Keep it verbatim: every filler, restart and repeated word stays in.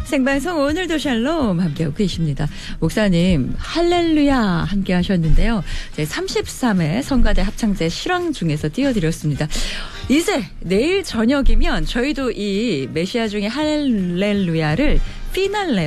생방송 오늘도 샬롬 함께하고 계십니다. 목사님 할렐루야 함께 하셨는데요. 제삼십삼 회 성가대 합창제 실황 중에서 띄워드렸습니다. 이제 내일 저녁이면 저희도 이 메시아 중에 할렐루야를 피날레